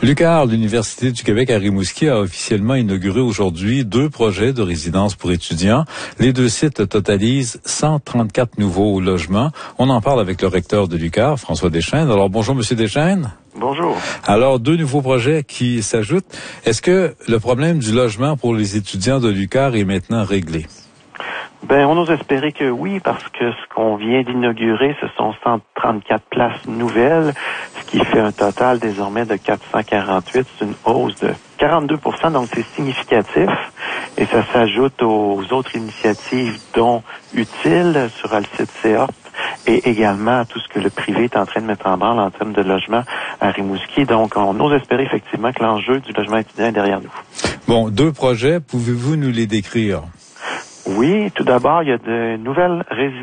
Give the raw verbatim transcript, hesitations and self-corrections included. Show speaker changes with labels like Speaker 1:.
Speaker 1: l'U Q A R, l'Université du Québec à Rimouski, a officiellement inauguré aujourd'hui deux projets de résidence pour étudiants. Les deux sites totalisent cent trente-quatre nouveaux logements. On en parle avec le recteur de l'U Q A R, François Deschênes. Alors bonjour, Monsieur Deschênes.
Speaker 2: Bonjour.
Speaker 1: Alors, deux nouveaux projets qui s'ajoutent. Est-ce que le problème du logement pour les étudiants de l'U Q A R est maintenant réglé?
Speaker 2: Ben, on ose espérer que oui, parce que ce qu'on vient d'inaugurer, ce sont cent trente-quatre places nouvelles, ce qui fait un total désormais de quatre cent quarante-huit. C'est une hausse de quarante-deux pour cent, donc c'est significatif. Et ça s'ajoute aux autres initiatives, dont Utile sur le site C A P, et également à tout ce que le privé est en train de mettre en branle en termes de logement à Rimouski. Donc, on ose espérer effectivement que l'enjeu du logement étudiant est derrière nous.
Speaker 1: Bon, deux projets, pouvez-vous nous les décrire?
Speaker 2: Oui, tout d'abord, il y a de nouvelles résidences